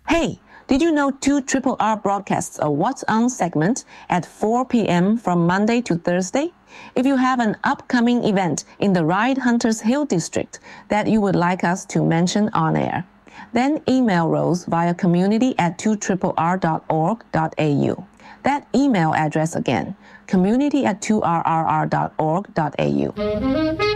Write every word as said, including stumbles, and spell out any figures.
Hey, did you know two R R R broadcasts a What's On segment at four p.m. from Monday to Thursday? If you have an upcoming event in the Ride Hunters Hill district that you would like us to mention on air, then email Rose via community at two R R R dot org dot a u. That email address again, community at two R R R dot org dot a u.